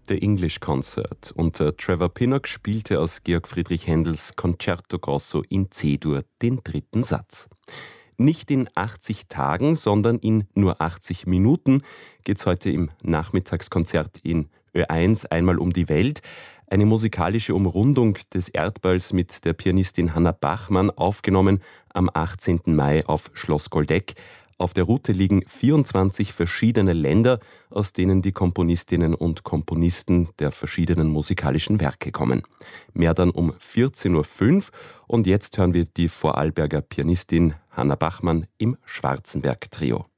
The English Concert. Und Trevor Pinnock spielte aus Georg Friedrich Händels Concerto Grosso in C-Dur den dritten Satz. Nicht in 80 Tagen, sondern in nur 80 Minuten geht's heute im Nachmittagskonzert in Ö1 einmal um die Welt. Eine musikalische Umrundung des Erdballs mit der Pianistin Hanna Bachmann, aufgenommen am 18. Mai auf Schloss Goldeck. Auf der Route liegen 24 verschiedene Länder, aus denen die Komponistinnen und Komponisten der verschiedenen musikalischen Werke kommen. Mehr dann um 14.05 Uhr und jetzt hören wir die Vorarlberger Pianistin Hanna Bachmann im Schwarzenberg-Trio.